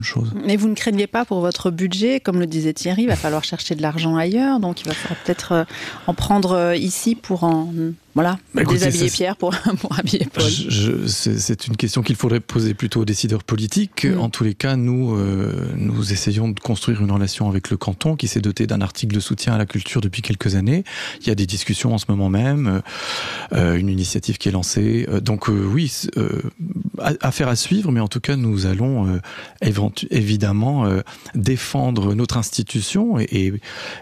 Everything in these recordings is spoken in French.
chose. Mais vous ne craignez pas pour votre budget, comme le disait Thierry, il va falloir chercher de l'argent ailleurs, donc il va falloir peut-être en prendre ici pour en déshabiller Pierre pour habiller Paul. C'est une question qu'il faudrait poser plutôt aux décideurs politiques. En tous les cas, nous essayons de construire une relation avec le canton qui s'est doté d'un article de soutien à la culture depuis quelques années. Il y a des discussions en ce moment même, une initiative qui est lancée. Donc oui, affaire à suivre, mais en tout cas, nous allons évidemment défendre notre institution et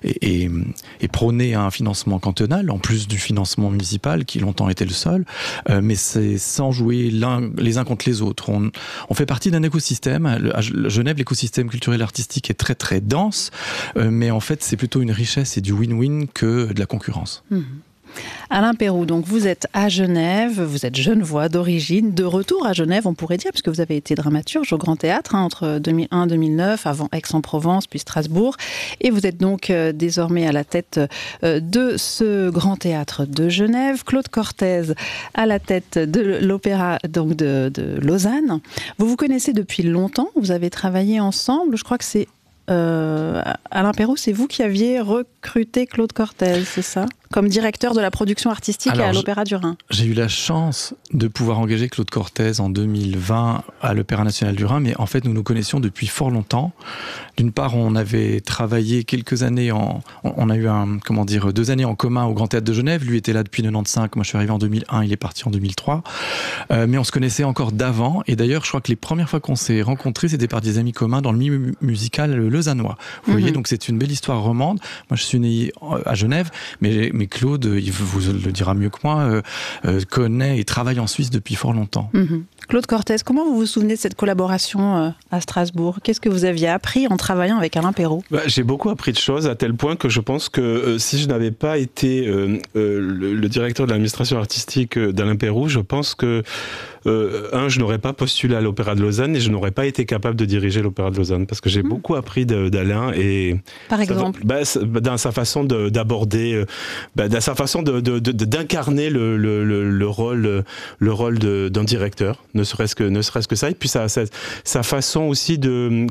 prôner un financement cantonal, en plus du financement municipal qui longtemps était le seul, mais c'est sans jouer les uns contre les autres. On fait partie d'un écosystème. À Genève, l'écosystème culturel et artistique est très très dense, mais en fait c'est plutôt une richesse et du win-win que de la concurrence. Alain Péroux, donc vous êtes à Genève, vous êtes genevois d'origine, de retour à Genève, on pourrait dire, puisque vous avez été dramaturge au Grand Théâtre entre 2001 et 2009, avant Aix-en-Provence, puis Strasbourg, et vous êtes donc désormais à la tête de ce Grand Théâtre de Genève. Claude Cortez à la tête de l'Opéra donc de Lausanne. Vous vous connaissez depuis longtemps, vous avez travaillé ensemble, je crois que c'est Alain Péroux, c'est vous qui aviez recruté Claude Cortez, c'est ça ? Comme directeur de la production artistique à l'Opéra du Rhin. J'ai eu la chance de pouvoir engager Claude Cortez en 2020 à l'Opéra national du Rhin, mais en fait nous nous connaissions depuis fort longtemps. D'une part, on avait travaillé quelques années on a eu 2 années en commun au Grand Théâtre de Genève. Lui était là depuis 95, moi je suis arrivé en 2001, il est parti en 2003. Mais on se connaissait encore d'avant, et d'ailleurs je crois que les premières fois qu'on s'est rencontrés, c'était par des amis communs dans le milieu musical lausannois. Vous voyez, donc c'est une belle histoire romande. Moi je suis né à Genève, mais Claude, il vous le dira mieux que moi, connaît et travaille en Suisse depuis fort longtemps. Claude Cortez, comment vous vous souvenez de cette collaboration à Strasbourg ? Qu'est-ce que vous aviez appris en travaillant avec Alain Péroux ? J'ai beaucoup appris de choses, à tel point que je pense que si je n'avais pas été le directeur de l'administration artistique d'Alain Péroux, je pense que je n'aurais pas postulé à l'Opéra de Lausanne et je n'aurais pas été capable de diriger l'Opéra de Lausanne, parce que j'ai beaucoup appris d'Alain. Et par exemple, dans sa façon d'aborder, dans sa façon d'incarner le rôle d'un directeur, ne serait-ce que ça, et puis sa façon aussi de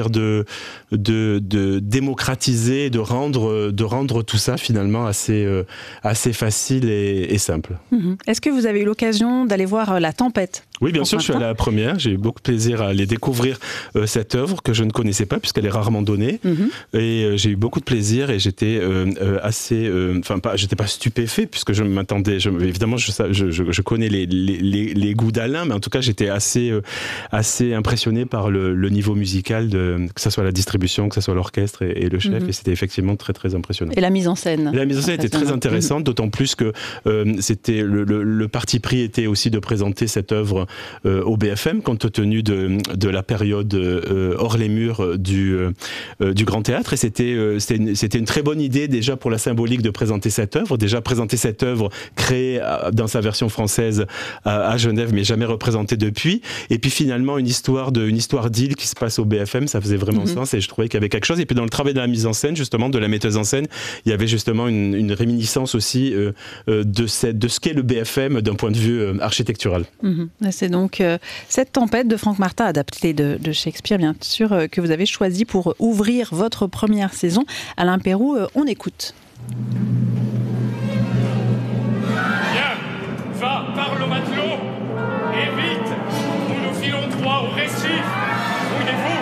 démocratiser, de rendre tout ça finalement assez facile et simple. Est-ce que vous avez eu l'occasion d'aller voir La Tempête ? Oui, bien sûr, je suis allé à la première. J'ai eu beaucoup de plaisir à aller découvrir cette œuvre que je ne connaissais pas, puisqu'elle est rarement donnée. Et j'ai eu beaucoup de plaisir, et j'étais j'étais pas stupéfait, puisque je m'attendais. Évidemment, je connais les goûts d'Alain, mais en tout cas, j'étais assez impressionné par le niveau musical, que ce soit la distribution, que ce soit l'orchestre et le chef. Et c'était effectivement très, très impressionnant. Et la mise en scène. La mise en scène était très intéressante, d'autant plus que c'était le parti pris était aussi de présenter cette œuvre au BFM, compte tenu de la période hors les murs du Grand Théâtre. Et c'était une très bonne idée déjà pour la symbolique de présenter cette œuvre. Déjà présenter cette œuvre créée dans sa version française à Genève, mais jamais représentée depuis. Et puis finalement une histoire d'île qui se passe au BFM, ça faisait vraiment sens, et je trouvais qu'il y avait quelque chose. Et puis dans le travail de la mise en scène, justement, de la metteuse en scène, il y avait justement une réminiscence aussi de ce qu'est le BFM d'un point de vue architectural. C'est donc cette tempête de Franck Martin, adaptée de Shakespeare, bien sûr, que vous avez choisi pour ouvrir votre première saison. Alain Péroux, on écoute. Viens, va, parle au matelot, et vite, nous filons droit au récif. Mouillez-vous.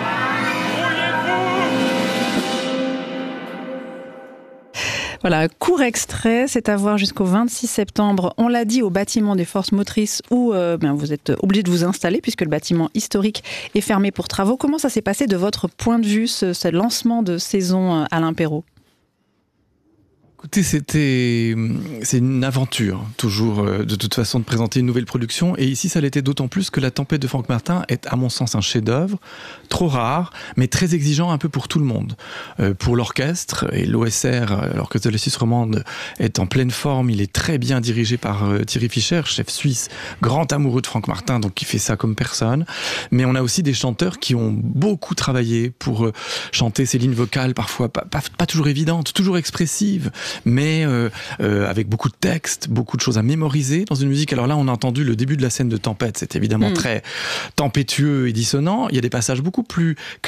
Voilà, court extrait, c'est à voir jusqu'au 26 septembre. On l'a dit, au bâtiment des forces motrices où vous êtes obligé de vous installer puisque le bâtiment historique est fermé pour travaux. Comment ça s'est passé de votre point de vue, ce lancement de saison, Alain Péroux ? Écoutez, c'est une aventure, toujours, de toute façon, de présenter une nouvelle production. Et ici, ça l'était d'autant plus que La Tempête de Franck Martin est, à mon sens, un chef-d'œuvre, trop rare, mais très exigeant un peu pour tout le monde. Pour l'orchestre, et l'OSR, l'Orchestre de la Suisse romande, est en pleine forme. Il est très bien dirigé par Thierry Fischer, chef suisse, grand amoureux de Franck Martin, donc qui fait ça comme personne. Mais on a aussi des chanteurs qui ont beaucoup travaillé pour chanter ces lignes vocales, parfois pas toujours évidentes, toujours expressives. mais avec beaucoup de textes, beaucoup de choses à mémoriser dans une musique. Alors là, on a entendu le début de la scène de Tempête, c'est évidemment très tempétueux et dissonant. Il y a des passages beaucoup plus